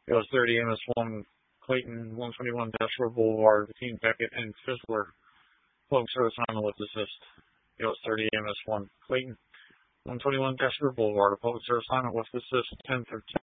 US 30 MS1 Clayton, 121 Dashwood Boulevard between Beckett and Fizzler. Public service assignment with assist. US 30 MS1 Clayton, 121 Dashwood Boulevard. Public service assignment with assist 1013.